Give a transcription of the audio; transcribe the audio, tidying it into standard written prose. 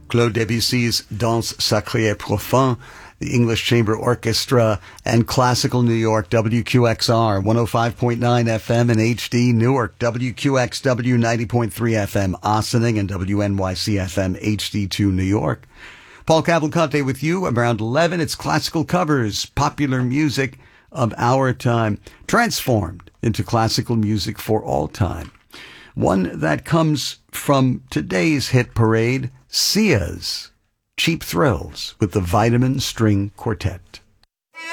Claude Debussy's Danse Sacrée et Profane, the English Chamber Orchestra, and Classical New York, WQXR, 105.9 FM in HD, Newark, WQXW, 90.3 FM, Ossining, and WNYC FM, HD2, New York. Paul Cavalcante with you around 11. It's classical covers, popular music of our time, transformed into classical music for all time. One that comes from today's hit parade, Sia's Cheap Thrills with the Vitamin String Quartet.